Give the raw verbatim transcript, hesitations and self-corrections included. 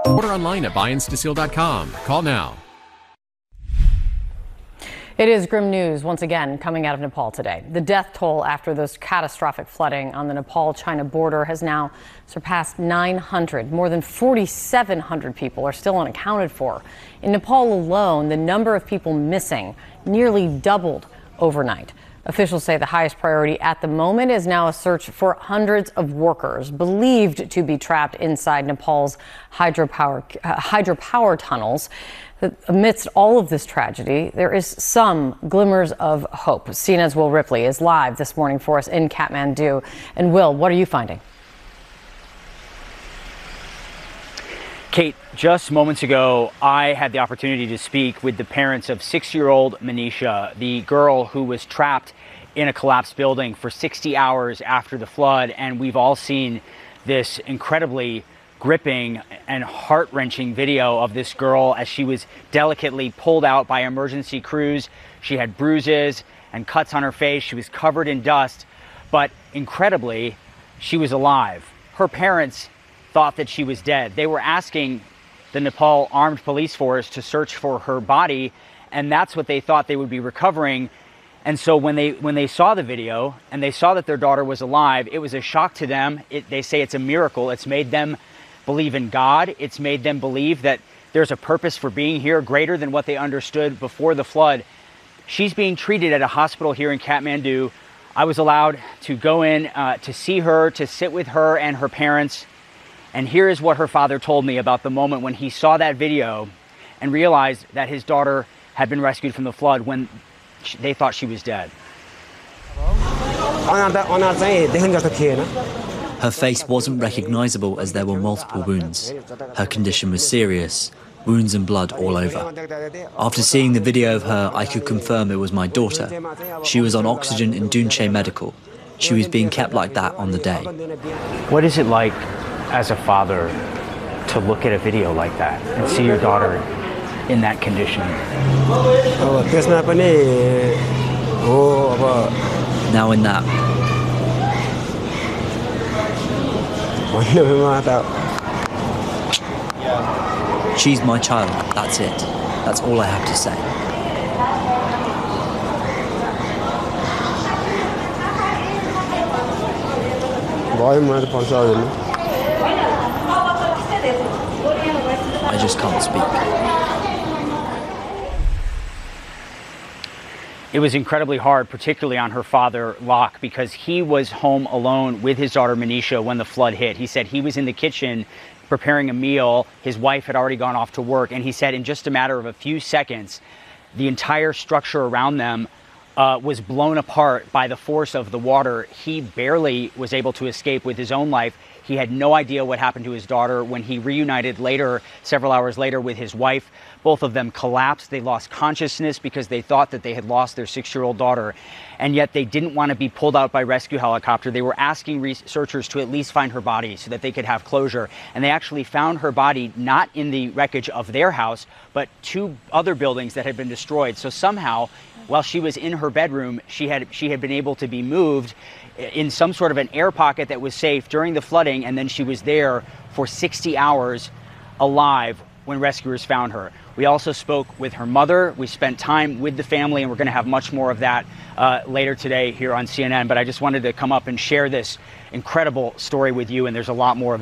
Order online at buy insta seal dot com. Call now. It is grim news once again coming out of Nepal today. The death toll after this catastrophic flooding on the Nepal-China border has now surpassed nine hundred. More than forty-seven hundred people are still unaccounted for. In Nepal alone, the number of people missing nearly doubled overnight. Officials say the highest priority at the moment is now a search for hundreds of workers believed to be trapped inside Nepal's hydropower, uh, hydropower tunnels. Amidst all of this tragedy, there is some glimmers of hope. C N N's Will Ripley is live this morning for us in Kathmandu. And Will, what are you finding? Kate, just moments ago, I had the opportunity to speak with the parents of six-year-old Manisha, the girl who was trapped in a collapsed building for sixty hours after the flood. And we've all seen this incredibly gripping and heart-wrenching video of this girl as she was delicately pulled out by emergency crews. She had bruises and cuts on her face. She was covered in dust, but incredibly, she was alive. Her parents thought that she was dead. They were asking the Nepal Armed Police Force to search for her body, and that's what they thought they would be recovering. And so when they when they saw the video and they saw that their daughter was alive, it was a shock to them. It, they say it's a miracle. It's made them believe in God. It's made them believe that there's a purpose for being here greater than what they understood before the flood. She's being treated at a hospital here in Kathmandu. I was allowed to go in uh, to see her, to sit with her and her parents. And here is what her father told me about the moment when he saw that video and realized that his daughter had been rescued from the flood when she, they thought she was dead. Her face wasn't recognizable as there were multiple wounds. Her condition was serious, wounds and blood all over. After seeing the video of her, I could confirm it was my daughter. She was on oxygen in Dunche Medical. She was being kept like that on the day. What is it like as a father to look at a video like that and see your daughter in that condition? Now in that, she's my child, that's it. That's all I have to say. I just can't speak. It was incredibly hard, particularly on her father, Locke, because he was home alone with his daughter, Manisha, when the flood hit. He said he was in the kitchen preparing a meal. His wife had already gone off to work. And he said in just a matter of a few seconds, the entire structure around them uh, was blown apart by the force of the water. He barely was able to escape with his own life. He had no idea what happened to his daughter. When he reunited later, several hours later, with his wife, both of them collapsed. They lost consciousness because they thought that they had lost their six-year-old daughter. And yet they didn't want to be pulled out by rescue helicopter. They were asking researchers to at least find her body so that they could have closure. And they actually found her body not in the wreckage of their house, but two other buildings that had been destroyed. So somehow, while she was in her bedroom, she had she had been able to be moved in some sort of an air pocket that was safe during the flooding, and then she was there for sixty hours alive when rescuers found her. We also spoke with her mother. We spent time with the family, and we're going to have much more of that uh, later today here on C N N. But I just wanted to come up and share this incredible story with you, and there's a lot more of it.